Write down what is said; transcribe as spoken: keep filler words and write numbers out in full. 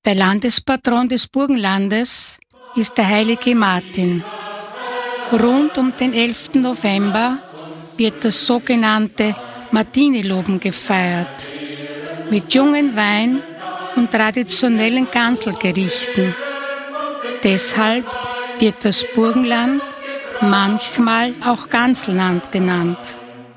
Der Landespatron des Burgenlandes ist der heilige Martin. Rund um den elften November wird das sogenannte Martiniloben gefeiert, mit jungen Wein und traditionellen Ganselgerichten. Deshalb wird das Burgenland manchmal auch Ganselland genannt.